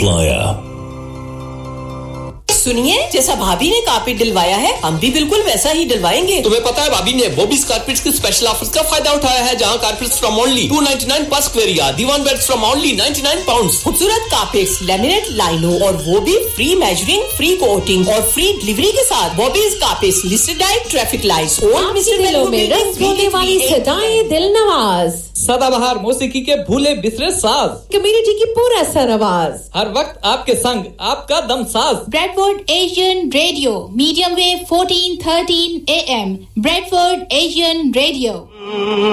supplier. सुनिए, जैसा भाभी ने कारपेट दिलवाया है, हम भी बिल्कुल वैसा ही दिलवाएंगे। तुम्हें पता है भाभी ने बॉबीज कारपेट्स के स्पेशल ऑफर्स का फायदा उठाया है, जहां कारपेट्स फ्रॉम ओनली 299 पर square yard, Diwan beds from only 99 pounds. खूबसूरत कारपेट्स, लैमिनेट, लाइनो और वो भी फ्री मेजरिंग, फ्री कोटिंग और फ्री डिलीवरी के साथ। Bobby's carpets listed at traffic lights. Old mister दिलों में रस घोलने वाली सदाएं दिल नवाज, सदाबहार मौसीकी के भूले बिसरे साज, कम्युनिटी की पूरा सर आवाज, हर वक्त आपके संग आपका दम साज। Bradford Asian radio, medium wave 1413 AM, Bradford Asian radio.